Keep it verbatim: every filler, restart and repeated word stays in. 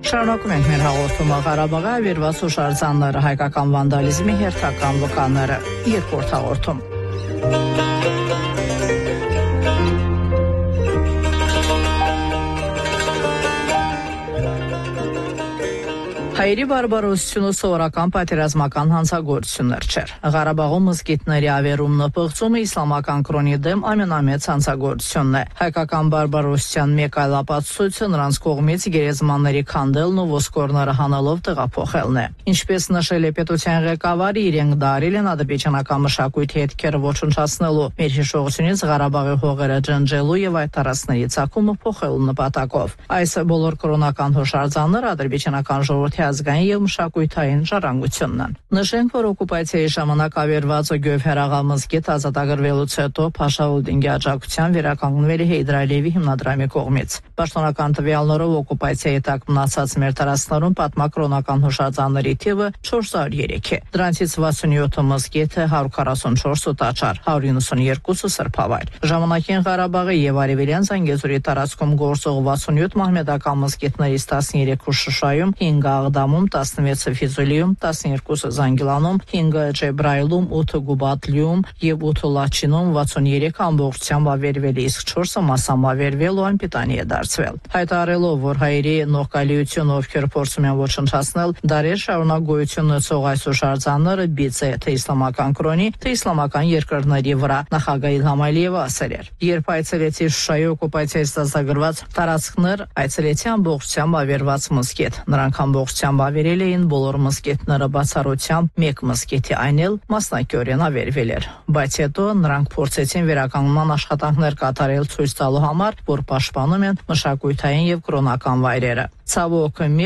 Շարունակում ենք մեր հաղորդումը Ղարաբաղի ավերված հուշարձանները, հայկական վանդալիզմի հերթական վկաները, երկրորդ հաղորդում։ Հայերի բարբարոսությունը սովորական պատերազմական հանցագործություններ չէր։ Ղարաբաղում մզկիթների ավերումն ու պղծումը իսլամական կրոնի դեմ ամենամեծ հանցագործությունն է։ Հայկական բարբարոսության մեկ այլ ապացույցը նրանց կողմից գերեզմանների քանդելն ու ոսկորները հանելով տեղափոխելն է։ Ինչպես նշել է պետության ղեկավարը, իրենք դարել են ադրբեջանական մշակույթի հետքերը ոչնչացնելու, մեր հիշողությունից Ղարաբաղի հողերը ջնջելու եւ այդ տարածքների ցակումը փոխելու նպատակով։ Այս բոլոր կրոնական հուշարձանները ադրբեջանական ժողովրդի ազգային եւ մշակութային ժառանգությունն են։ Նշենք, որ օկուպացիայի ժամանակ ավերված Գյովհերաղա մզկիթ ազատագրվելուց հետո Փաշաուդինգի աջակցությամբ վերականգնվել է Հեյդար Ալիևի հիմնադրամի կողմից։ Պաշտոնական տվյալներով օկուպացիայի տակ մնացած մեր տարածքներում պատմակրոնական հուշարձանների թիվը չորս հարյուր երեք է։ Դրանցից վաթսունյոթը մզկիթ է, հարյուր քառասունչորսը տաճար, հարյուր իննսունյոթը սրբավայր։ Ժամանակին Ղարաբաղի եւ Արևելյան Զանգեզուրի տարածքում գործող վաթսունյոթ մահմեդական մզկիթներից տասներեքը Շուշայում, հինգը Աղդամում, տասնվեցը Ֆիզուլիում, տասներկուսը Զանգիլանում, հինգը Ջեբրայիլում, ութը Գուբատլիում եւ ութը Լաչինում, վաթսուներեքը ամբողջությամբ ավերվել է, իսկ չորսը մասամբ ավերվել ու անպիտանի է դարձվել։ Հայտարարելով, որ հայերի նողկալիությունը, ովքեր փորձում են ոչնչացնել դարեր շարունակ գոյություն ունեցող այս հուշարձանները, բիծ է թե իսլամական կրոնի, թե իսլամական երկրների վրա, նախագահ Իլհամ Ալիևը ասել էր. Երբ այցելեցի Շուշայի օկուպացիայից ազատագրված տարածքներ, այցելեցի ամբողջությամբ ավերված մզկիթ։ Նրանք ամբողջությամբ ավերել էին բոլոր մզկիթները բացառությամբ մեկ մզկիթի, այն էլ մասնակիորեն ավերվել էր։ Բայց հետո նրանք փորձեցին վերականգնման աշխատանքներ կատարել, ցույց տալու համար, որ պաշտպանում են մշակութային եւ կրոնական վայրերը։ Ցավոք,